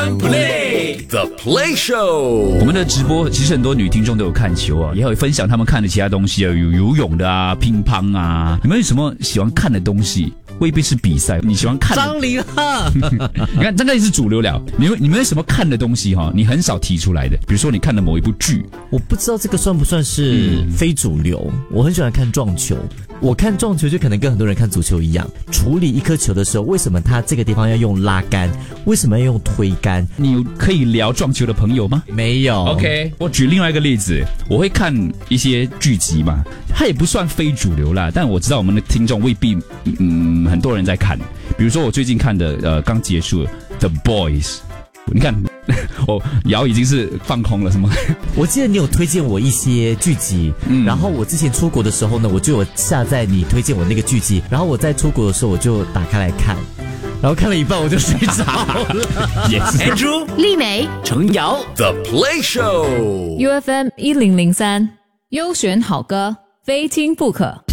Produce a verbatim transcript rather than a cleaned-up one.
One Play The Play Show。 我们的直播其实很多女听众都有看球啊，也会分享他们看的其他东西啊，有游泳的啊，乒乓啊。你们有什么喜欢看的东西？未必是比赛，你喜欢看的张凌赫， 你看张嘉译是主流了。你们你们有什么看的东西哈？你很少提出来的，比如说你看的某一部剧， 我不知道这个算不算是非主流。嗯、我很喜欢看撞球，我看撞球就可能跟很多人看足球一样，处理一颗球的时候，为什么他这个地方要用拉杆？为什么要用推杆？ 你有可以聊撞球的朋友吗？ 没有。 OK， 我举另外一个例子，我会看一些剧集嘛，它也不算非主流啦，但我知道我们的听众未必嗯。很多人在看，比如说我最近看的，呃，刚结束的《The Boys》，你看，我瑶已经是放空了，是吗？ 我记得你有推荐我一些剧集，嗯，然后我之前出国的时候呢，我就有下载你推荐我那个剧集，然后我在出国的时候我就打开来看，然后看了一半我就睡着了。 也是 Andrew、 丽美、 程瑶 The Play Show U F M 一零零三，优选好歌，非听不可。